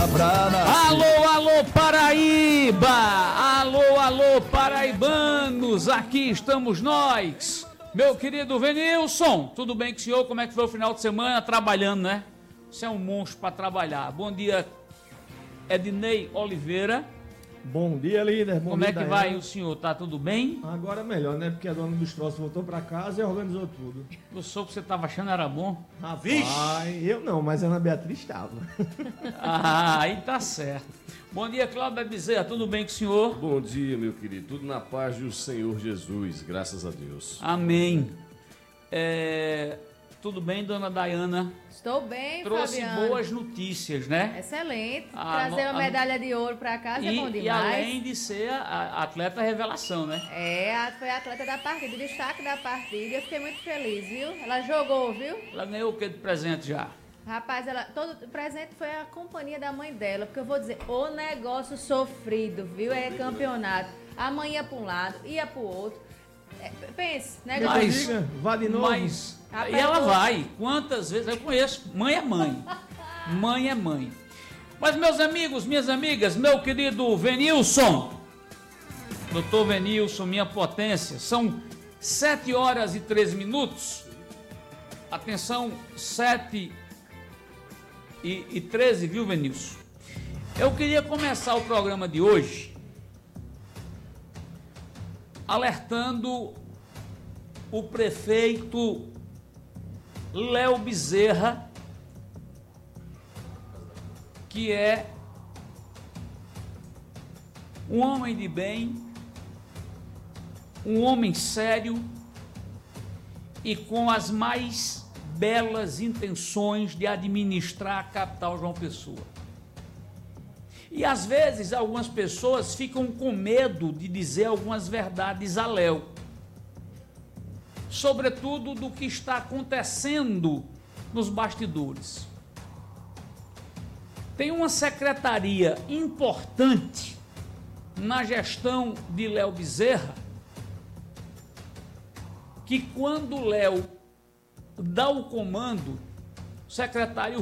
pra nascer. Alô, alô, Paraíba! Alô, alô, paraibanos! Aqui estamos nós! Meu querido Venilson, tudo bem com o senhor? Como é que foi o final de semana? Trabalhando, né? Você é um monstro para trabalhar. Bom dia, Ednei Oliveira. Bom dia, líder. Bom Como dia, é que Daiane. vai o senhor? Tá tudo bem? Agora é melhor, né? Porque a dona dos troços voltou pra casa e organizou tudo. Eu soube que você estava achando era bom. Rapaz, eu não, mas a Ana Beatriz estava. Ah, aí tá certo. Bom dia, Cláudio Bezerra. Tudo bem com o senhor? Bom dia, meu querido. Tudo na paz do Senhor Jesus, graças a Deus. Amém. Tudo bem, dona Dayana? Estou bem, Trouxe Fabiano. boas notícias, né? Excelente. Ah, Trazer uma medalha de ouro para casa é bom demais. E além de ser a atleta revelação, né? Foi a atleta da partida, destaque da partida. Eu fiquei muito feliz, viu? Ela jogou, viu? Ela ganhou o que de presente já? Rapaz, todo o presente foi a companhia da mãe dela, porque eu vou dizer, o negócio sofrido, viu? É campeonato. A mãe ia para um lado, ia para o outro. Pense, negócio. Mas, vá de novo. E ela vai. Quantas vezes? Eu conheço. Mãe é mãe. Mãe é mãe. Mas, meus amigos, minhas amigas, meu querido Venilson, doutor Venilson, minha potência, são 7 horas e 13 minutos. Atenção, 7 e 13, viu, Venilson? Eu queria começar o programa de hoje alertando o prefeito Léo Bezerra, que é um homem de bem, um homem sério e com as mais belas intenções de administrar a capital João Pessoa. E às vezes algumas pessoas ficam com medo de dizer algumas verdades a Léo, sobretudo do que está acontecendo nos bastidores. Tem uma secretaria importante na gestão de Léo Bezerra, que quando Léo dá o comando, o secretário